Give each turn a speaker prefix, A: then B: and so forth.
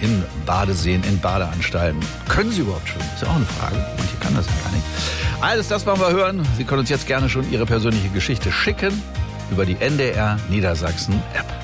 A: in Badeseen, in Badeanstalten. Können Sie überhaupt schwimmen? Ist ja auch eine Frage. Manche kann das ja gar nicht. Alles das wollen wir hören. Sie können uns jetzt gerne schon Ihre persönliche Geschichte schicken über die NDR Niedersachsen App.